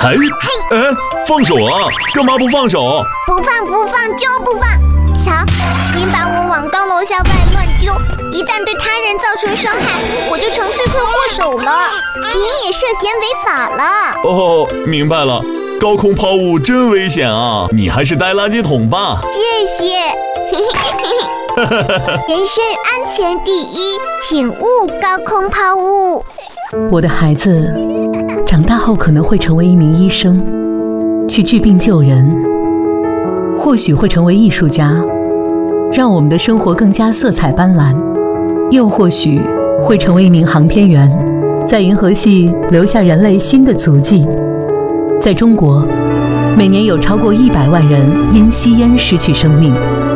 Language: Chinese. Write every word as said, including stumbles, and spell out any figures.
哎哎，放手啊！干嘛不放手？ 不放不放就不放！瞧，您把我往高楼下外乱丢，一旦对他人造成伤害，我就成罪魁祸首了。您也涉嫌违法了。 哦，明白了。高空抛物真危险啊！你还是带垃圾桶吧。 谢谢。人身安全第一，请勿高空抛物。 我的孩子长大后可能会成为一名医生，去治病救人，或许会成为艺术家，让我们的生活更加色彩斑斓，又或许会成为一名航天员，在银河系留下人类新的足迹。在中国，每年有超过一百万人因吸烟失去生命。